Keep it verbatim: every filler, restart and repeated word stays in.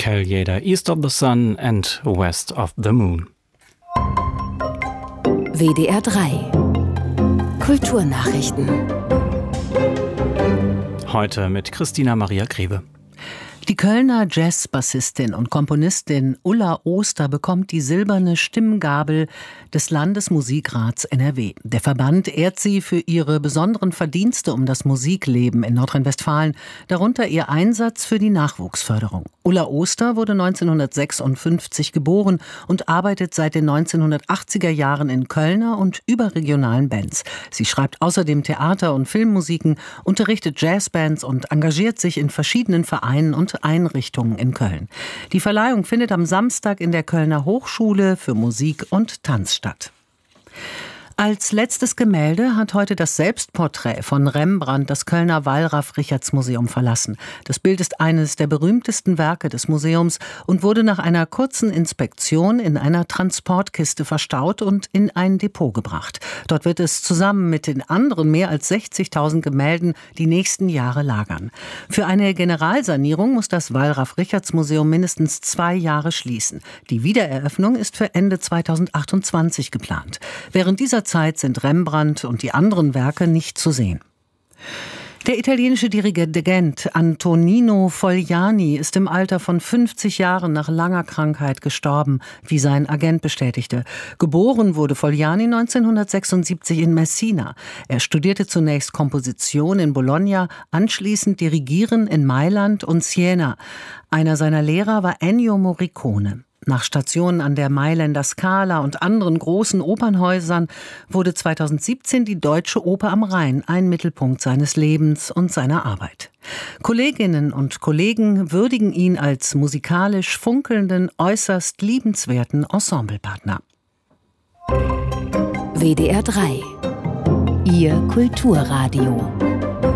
Kel Jeder, East of the Sun and West of the Moon. W D R drei Kulturnachrichten. Heute mit Christina Maria Grebe. Die Kölner Jazzbassistin und Komponistin Ulla Oster bekommt die silberne Stimmgabel des Landesmusikrats N R W. Der Verband ehrt sie für ihre besonderen Verdienste um das Musikleben in Nordrhein-Westfalen, darunter ihr Einsatz für die Nachwuchsförderung. Ulla Oster wurde neunzehnhundertsechsundfünfzig geboren und arbeitet seit den neunzehnhundertachtziger Jahren in Kölner und überregionalen Bands. Sie schreibt außerdem Theater- und Filmmusiken, unterrichtet Jazzbands und engagiert sich in verschiedenen Vereinen und Einrichtungen in Köln. Die Verleihung findet am Samstag in der Kölner Hochschule für Musik und Tanz statt. Als letztes Gemälde hat heute das Selbstporträt von Rembrandt das Kölner Wallraf-Richartz-Museum verlassen. Das Bild ist eines der berühmtesten Werke des Museums und wurde nach einer kurzen Inspektion in einer Transportkiste verstaut und in ein Depot gebracht. Dort wird es zusammen mit den anderen mehr als sechzigtausend Gemälden die nächsten Jahre lagern. Für eine Generalsanierung muss das Wallraf-Richartz-Museum mindestens zwei Jahre schließen. Die Wiedereröffnung ist für Ende zweitausendachtundzwanzig geplant. Während dieser Zeit sind Rembrandt und die anderen Werke nicht zu sehen. Der italienische Dirigent Antonino Fogliani ist im Alter von fünfzig Jahren nach langer Krankheit gestorben, wie sein Agent bestätigte. Geboren wurde Fogliani neunzehnhundertsechsundsiebzig in Messina. Er studierte zunächst Komposition in Bologna, anschließend Dirigieren in Mailand und Siena. Einer seiner Lehrer war Ennio Morricone. Nach Stationen an der Mailänder Scala und anderen großen Opernhäusern wurde zweitausendsiebzehn die Deutsche Oper am Rhein ein Mittelpunkt seines Lebens und seiner Arbeit. Kolleginnen und Kollegen würdigen ihn als musikalisch funkelnden, äußerst liebenswerten Ensemblepartner. W D R drei, Ihr Kulturradio.